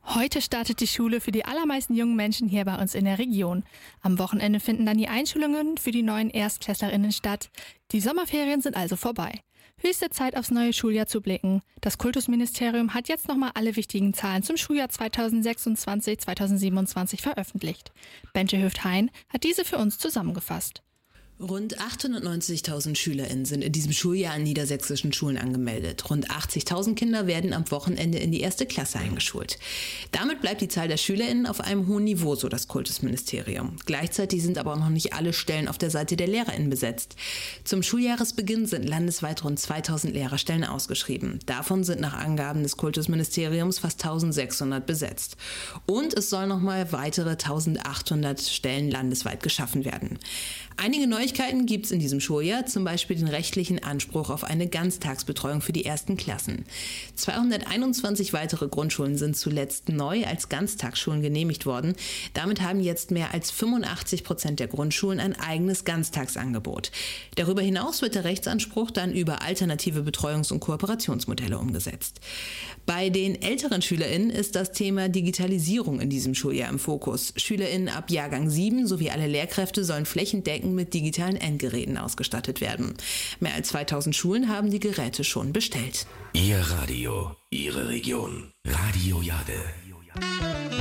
Heute startet die Schule für die allermeisten jungen Menschen hier bei uns in der Region. Am Wochenende finden dann die Einschulungen für die neuen ErstklässlerInnen statt. Die Sommerferien sind also vorbei. Höchste Zeit, aufs neue Schuljahr zu blicken. Das Kultusministerium hat jetzt nochmal alle wichtigen Zahlen zum Schuljahr 2026/2027 veröffentlicht. Bente Höft-Hein hat diese für uns zusammengefasst. Rund 890.000 SchülerInnen sind in diesem Schuljahr an niedersächsischen Schulen angemeldet. Rund 80.000 Kinder werden am Wochenende in die erste Klasse eingeschult. Damit bleibt die Zahl der SchülerInnen auf einem hohen Niveau, so das Kultusministerium. Gleichzeitig sind aber auch noch nicht alle Stellen auf der Seite der LehrerInnen besetzt. Zum Schuljahresbeginn sind landesweit rund 2.000 Lehrerstellen ausgeschrieben. Davon sind nach Angaben des Kultusministeriums fast 1.600 besetzt. Und es sollen nochmal weitere 1.800 Stellen landesweit geschaffen werden. Einige Neuigkeiten gibt es in diesem Schuljahr, zum Beispiel den rechtlichen Anspruch auf eine Ganztagsbetreuung für die ersten Klassen. 221 weitere Grundschulen sind zuletzt neu als Ganztagsschulen genehmigt worden. Damit haben jetzt mehr als 85% der Grundschulen ein eigenes Ganztagsangebot. Darüber hinaus wird der Rechtsanspruch dann über alternative Betreuungs- und Kooperationsmodelle umgesetzt. Bei den älteren SchülerInnen ist das Thema Digitalisierung in diesem Schuljahr im Fokus. SchülerInnen ab Jahrgang 7 sowie alle Lehrkräfte sollen flächendeckend mit digitalen Endgeräten ausgestattet werden. Mehr als 2000 Schulen haben die Geräte schon bestellt. Ihr Radio, Ihre Region. Radio Jade.